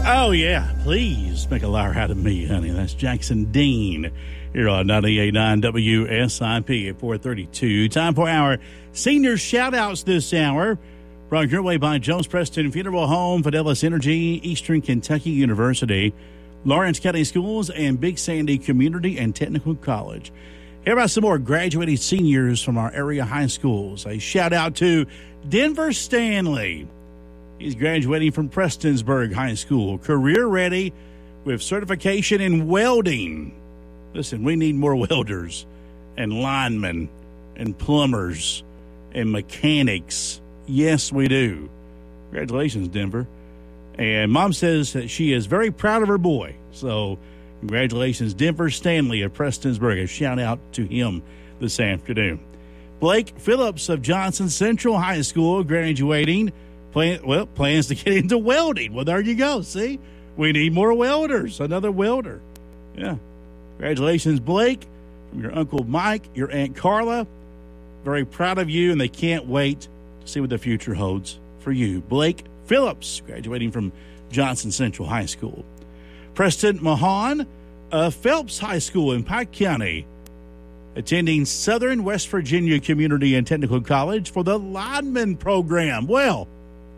Oh, yeah. Please make a liar out of me, honey. That's Jackson Dean here on 98.9 WSIP at 4:32. Time for our senior shout-outs this hour. Brought your way by Jones Preston Funeral Home, Fidelis Energy, Eastern Kentucky University, Lawrence County Schools, and Big Sandy Community and Technical College. Here about some more graduating seniors from our area high schools. A shout-out to Denver Stanley. He's graduating from Prestonsburg High School, career-ready with certification in welding. Listen, we need more welders and linemen and plumbers and mechanics. Yes, we do. Congratulations, Denver. And Mom says that she is very proud of her boy. So congratulations, Denver Stanley of Prestonsburg. A shout-out to him this afternoon. Blake Phillips of Johnson Central High School graduating. Plans to get into welding. Well, there you go. See, we need more welders. Another welder. Yeah. Congratulations, Blake, from your Uncle Mike, your Aunt Carla. Very proud of you, and they can't wait to see what the future holds for you. Blake Phillips, graduating from Johnson Central High School. Preston Mahan of Phelps High School in Pike County, attending Southern West Virginia Community and Technical College for the lineman program. Well,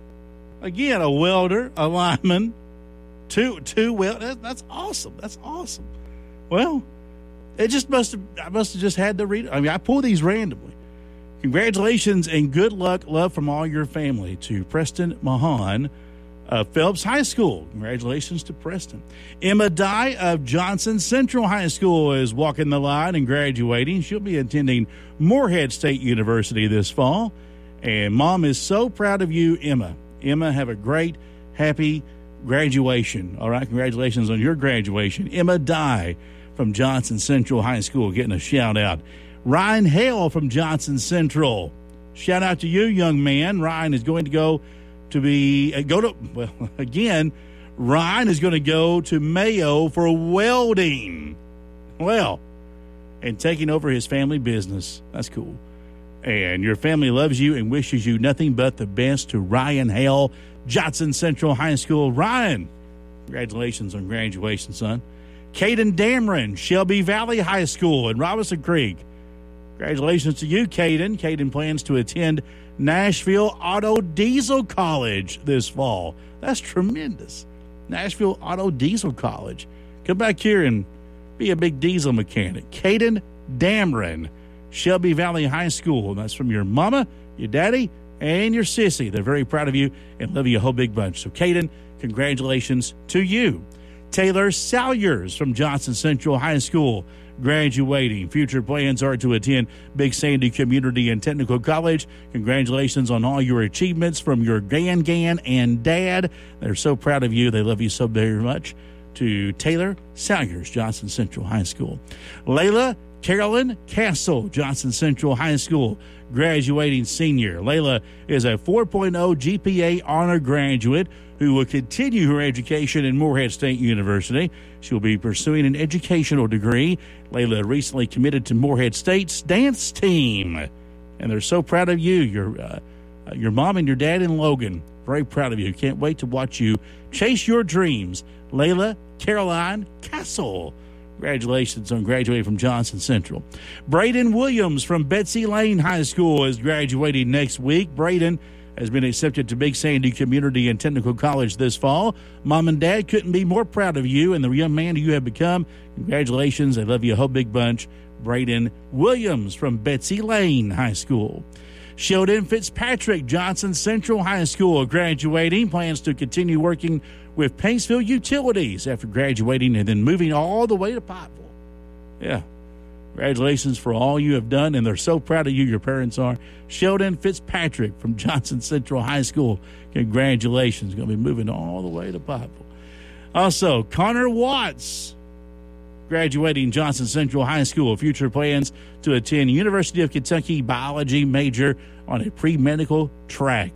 again, a welder, a lineman, two welders. That's awesome. That's awesome. Well, I must have just had to read it. I mean, I pull these randomly. Congratulations and good luck, love from all your family to Preston Mahan of Phelps High School. Congratulations to Preston. Emma Dye of Johnson Central High School is walking the line and graduating. She'll be attending Morehead State University this fall. And Mom is so proud of you, Emma. Emma, have a great, happy graduation. All right, congratulations on your graduation. Emma Dye from Johnson Central High School getting a shout-out. Ryan Hale from Johnson Central. Shout-out to you, young man. Ryan is going to Ryan is going to go to Mayo for welding. Well, and taking over his family business. That's cool. And your family loves you and wishes you nothing but the best to Ryan Hale, Johnson Central High School. Ryan, congratulations on graduation, son. Caden Dameron, Shelby Valley High School in Robinson Creek. Congratulations to you, Caden. Caden plans to attend Nashville Auto Diesel College this fall. That's tremendous. Nashville Auto Diesel College. Come back here and be a big diesel mechanic. Caden Dameron, Shelby Valley High School. That's from your mama, your daddy, and your sissy. They're very proud of you and love you a whole big bunch. So, Caden, congratulations to you. Taylor Salyers from Johnson Central High School, graduating. Future plans are to attend Big Sandy Community and Technical College. Congratulations on all your achievements from your Gan and Dad. They're so proud of you. They love you so very much. To Taylor Salyers, Johnson Central High School. Layla Carolyn Castle, Johnson Central High School, graduating senior. Layla is a 4.0 GPA honor graduate who will continue her education in Morehead State University. She will be pursuing an educational degree. Layla recently committed to Morehead State's dance team, and they're so proud of you. Your mom and your dad and Logan, very proud of you. Can't wait to watch you chase your dreams. Layla Caroline Castle. Congratulations on graduating from Johnson Central. Braden Williams from Betsy Lane High School is graduating next week. Braden has been accepted to Big Sandy Community and Technical College this fall. Mom and Dad couldn't be more proud of you and the young man you have become. Congratulations. I love you a whole big bunch. Braden Williams from Betsy Lane High School. Sheldon Fitzpatrick, Johnson Central High School, graduating. Plans to continue working with Paintsville Utilities after graduating and then moving all the way to Pikeville. Yeah. Congratulations for all you have done, and they're so proud of you, your parents are. Sheldon Fitzpatrick from Johnson Central High School, congratulations. Going to be moving all the way to Pikeville. Also, Connor Watts, graduating Johnson Central High School. Future plans to attend University of Kentucky biology major on a pre-medical track.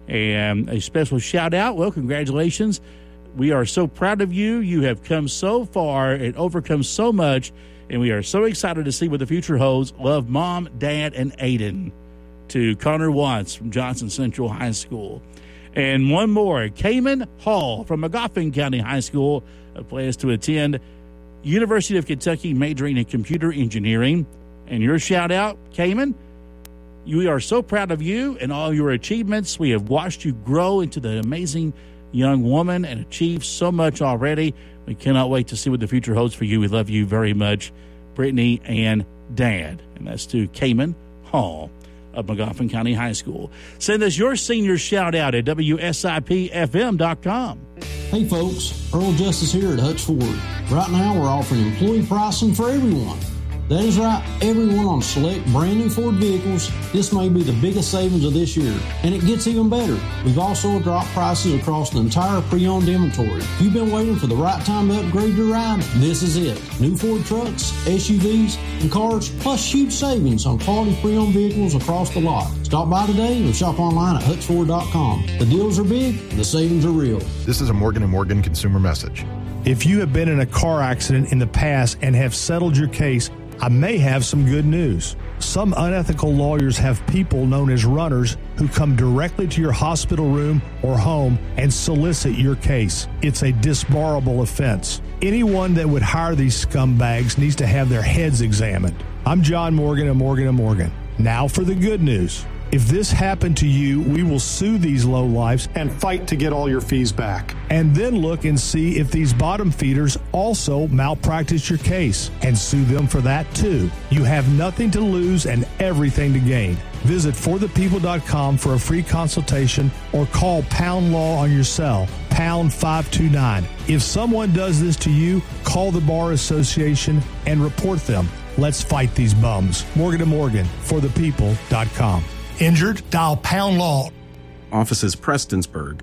And a special shout-out, well, congratulations. We are so proud of you. You have come so far and overcome so much, and we are so excited to see what the future holds. Love, Mom, Dad, and Aiden. To Connor Watts from Johnson Central High School. And one more, Cayman Hall from Magoffin County High School, a place to attend. University of Kentucky, majoring in computer engineering. And your shout-out, Cayman, we are so proud of you and all your achievements. We have watched you grow into the amazing young woman and achieve so much already. We cannot wait to see what the future holds for you. We love you very much, Brittany and Dad. And that's to Cayman Hall of Magoffin County High School. Send us your senior shout-out at WSIPFM.com. Hey folks, Earl Justice here at Hutch Ford. Right now we're offering employee pricing for everyone. That is right, everyone on select brand new Ford vehicles. This may be the biggest savings of this year, and it gets even better. We've also dropped prices across the entire pre-owned inventory. If you've been waiting for the right time to upgrade your ride, this is it. New Ford trucks, SUVs, and cars, plus huge savings on quality pre-owned vehicles across the lot. Stop by today or shop online at HutchFord.com. The deals are big, and the savings are real. This is a Morgan & Morgan consumer message. If you have been in a car accident in the past and have settled your case, I may have some good news. Some unethical lawyers have people known as runners who come directly to your hospital room or home and solicit your case. It's a disbarable offense. Anyone that would hire these scumbags needs to have their heads examined. I'm John Morgan of Morgan & Morgan. Now for the good news. If this happened to you, we will sue these lowlifes and fight to get all your fees back. And then look and see if these bottom feeders also malpractice your case and sue them for that too. You have nothing to lose and everything to gain. Visit forthepeople.com for a free consultation or call Pound Law on your cell, pound 529. If someone does this to you, call the Bar Association and report them. Let's fight these bums. Morgan & Morgan, forthepeople.com. Injured? Dial Pound Law. Offices Prestonsburg.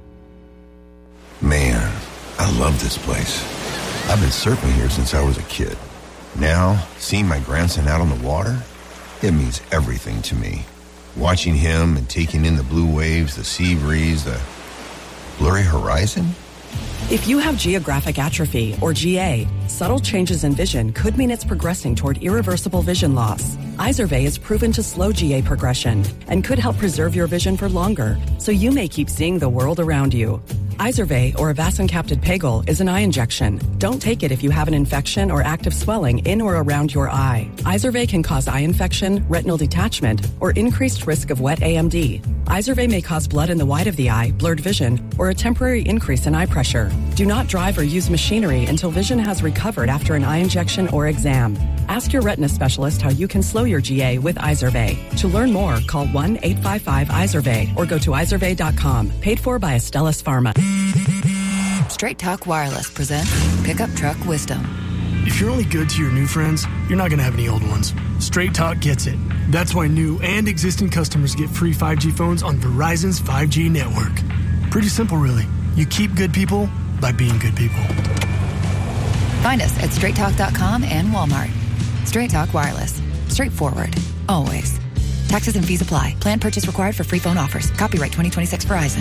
Man, I love this place. I've been surfing here since I was a kid. Now, seeing my grandson out on the water, it means everything to me. Watching him and taking in the blue waves, the sea breeze, the blurry horizon. If you have geographic atrophy, or GA, subtle changes in vision could mean it's progressing toward irreversible vision loss. Izervay is proven to slow GA progression and could help preserve your vision for longer, so you may keep seeing the world around you. Izervay, or avacincaptad pegol, is an eye injection. Don't take it if you have an infection or active swelling in or around your eye. Izervay can cause eye infection, retinal detachment, or increased risk of wet AMD. Izervay may cause blood in the white of the eye, blurred vision, or a temporary increase in eye pressure. Do not drive or use machinery until vision has recovered after an eye injection or exam. Ask your retina specialist how you can slow your GA with Izervay. To learn more, call 1-855-IZERVAY or go to izervay.com. Paid for by Astellas Pharma. Straight Talk Wireless presents Pickup Truck Wisdom. If you're only good to your new friends, you're not going to have any old ones. Straight Talk gets it. That's why new and existing customers get free 5G phones on Verizon's 5G network. Pretty simple, really. You keep good people by being good people. Find us at straighttalk.com and Walmart. Straight Talk Wireless. Straightforward. Always. Taxes and fees apply. Plan purchase required for free phone offers. Copyright 2026 Verizon.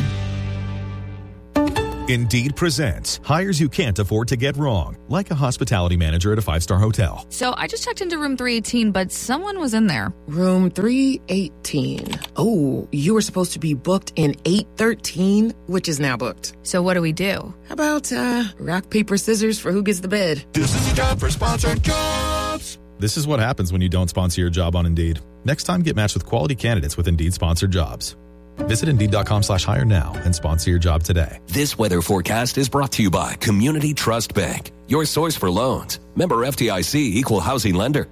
Indeed presents hires you can't afford to get wrong, like a hospitality manager at a 5-star hotel. So I just checked into room 318, but someone was in there. Room 318. Oh, you were supposed to be booked in 813, which is now booked. So what do we do? How about rock, paper, scissors for who gets the bed? This is a job for sponsored jobs. This is what happens when you don't sponsor your job on Indeed. Next time, get matched with quality candidates with Indeed sponsored jobs. Visit Indeed.com/hire now and sponsor your job today. This weather forecast is brought to you by Community Trust Bank, your source for loans. Member FDIC, equal housing lender.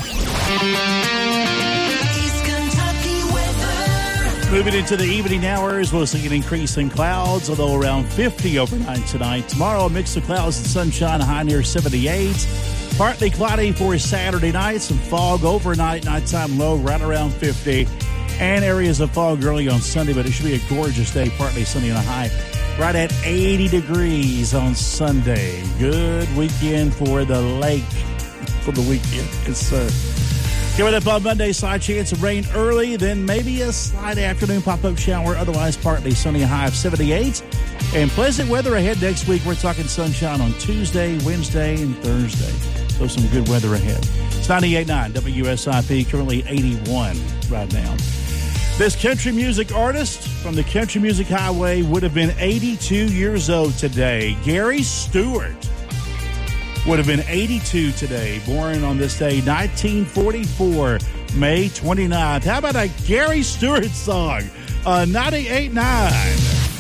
Moving into the evening hours, we'll see an increase in clouds, although around 50 overnight tonight. Tomorrow, a mix of clouds and sunshine, high near 78. Partly cloudy for Saturday night. Some fog overnight, nighttime low right around 50. And areas of fog early on Sunday, but it should be a gorgeous day, partly sunny and a high right at 80 degrees on Sunday. Good weekend for the lake for the weekend. Yes, sir. Coming up on Monday, slight chance of rain early, then maybe a slight afternoon pop-up shower, otherwise partly sunny, a high of 78. And pleasant weather ahead next week. We're talking sunshine on Tuesday, Wednesday, and Thursday. So some good weather ahead. It's 98.9 WSIP, currently 81 right now. This country music artist from the Country Music Highway would have been 82 years old today. Gary Stewart would have been 82 today, born on this day, 1944, May 29th. How about a Gary Stewart song? 98.9.